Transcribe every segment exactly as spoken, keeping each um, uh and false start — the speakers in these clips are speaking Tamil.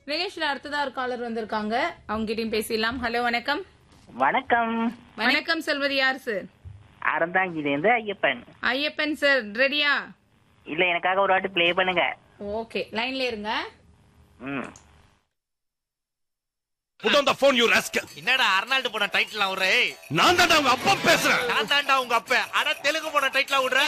நிகழ்ச்சியில அடுத்ததா ஒரு காலர் வந்திருக்காங்க, அவங்க கிட்டயும் பேசிடலாம். ஹலோ, வணக்கம். வணக்கம். வணக்கம் சொல்வது யார் சார்? அறந்தாங்கிலேருந்து ஐயப்பன். ஐயப்பன் சார், ரெடியா? இல்ல, எனக்காக ஒரு வாட்டி ப்ளே பண்ணுங்க. ஓகே, லைன்ல இருங்க. ம். Put on the phone, you rascal. என்னடா அர்னால்டு போன டைட்டில் விடுறே? நான் தான்டா உங்க அப்பா பேசுறேன். நான் தான்டா உங்க அப்பா. அட தெலுங்கு போன டைட்டில் விடுற?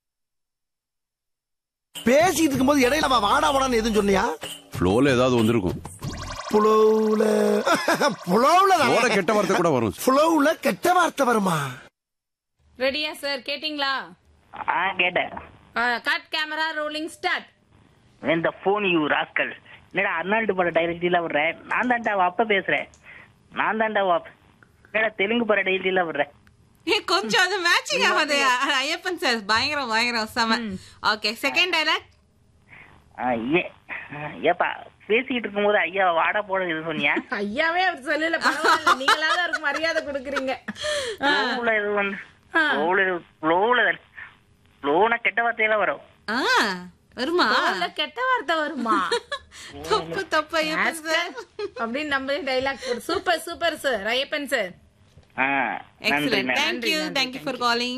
பேசிட்டு இருக்கும்போது இடையில அவன் வாடா வாடான்னு எதுவும் சொன்னியா? ஃப்ளோல ஏதாவது வந்திருக்கும். புலவுல புலவுல ஃப்ளோல கெட்ட வார்த்தை கூட வரும். புலவுல கெட்ட வார்த்தை வருமா? ரெடியா சார்? கேட்டிங்களா? ஆ, கேட்டேன். Cut camera rolling start. இந்த போன் யூ ராஸ்கல். என்னடா அர்னால்டு பட டைரக்டில விடுறேன். நான் தான்டா அவ அப்பா பேசுறேன். நான் தான்டா அவ அப்பா. என்னடா தெலுங்கு பட டைரக்டில விடுறேன். கொஞ்சம் அது மேட்சிங் ஆகுது ஐயப்பன் சார். பயங்கரம் பயங்கரம் செம. Okay, second dialogue. ஏப்பா பேசிட்டு இருக்கும்போது ஐயா வாடா போட இது சொன்னியா? ஐயாவே அவர் சொல்லல, பரவாயில்ல, நீங்களாவது அவருக்கு மரியாதை கொடுக்குறீங்க. ஃப்ளோல இது வந்து ஃப்ளோல ஃப்ளோல ஃப்ளோனா கெட்ட வார்த்தையெல்லாம் வரும். ஆ, வருமா? இல்ல, கெட்ட வார்த்தை வருமா? தப்பு தப்பு ஐயப்பன் சார் அப்படின்னு நம்ம dialogue. Super super sir Ayyappan sir. ஆ, எக்ஸலென்ட். நன்றி. Thank you thank you for calling.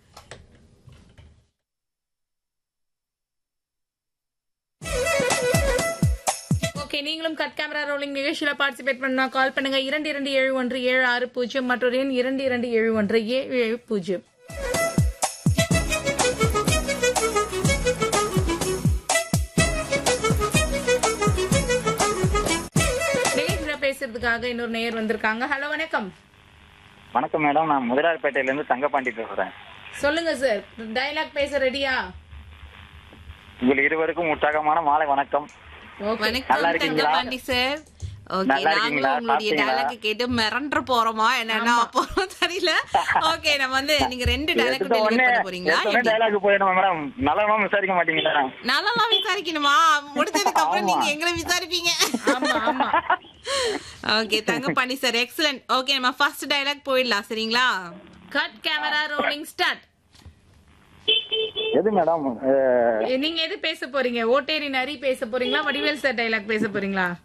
Okay, நீங்களும் கட் கேமரா ரோலிங் நிகழ்ச்சியில பார்ட்டிசிபேட் பண்ணா கால் பண்ணுங்க. இரண்டு இரண்டு ஏழு ஒன்று ஏழு ஆறு பூஜ்ஜியம் மற்றொரு எண் இரண்டு இரண்டு ஏழு ஒன்று ஏழு ஏழு பூஜ்ஜியம். நிகழ்ச்சியில பேசுறதுக்காக இன்னொரு நேயர் வந்திருக்காங்க. ஹலோ, வணக்கம். வணக்கம் மேடம், நான் முதலாளிப்பேட்டையில இருந்து தங்கப்பாண்டி பேசுறேன். சொல்லுங்க சார், டைலாக் பேச ரெடியா? உங்கள் இருவருக்கும் உற்சாகமான மாலை வணக்கம். வணக்கம் தங்கபாண்டி சார். ஓகே, நல்லா நாங்களும் இருக்கீங்களா? உங்களுடைய சாப்பிட்டீங்களா? டைலாக் கேட்டு மிரண்ட போறோமா என்னன்னா போறோம் தெரியல. ஓகே, நம்ம வந்து நீங்க ரெண்டு டைலாக் டெலிவரி பண்ண போறீங்களா? டைலாக் போயிடும் மேடம். நல்லவா விசாரிக்க மாட்டீங்களா? நல்லா விசாரிக்கணுமா? முடிஞ்சதுக்கு அப்புறம் நீங்க எங்களை விசாரிப்பீங்க. ஆமா ஆமா. Okay Thangapandi sir, excellent. Okay, நம்ம ஃபர்ஸ்ட் டைலாக் போயிடலாம் சரிங்களா? Cut camera rolling start. எது மேடம்? நீங்க எது பேச போறீங்க? ஓட்டேரி நரி பேச போறீங்களா, வடிவேல் சார் டைலாக் பேச போறீங்களா?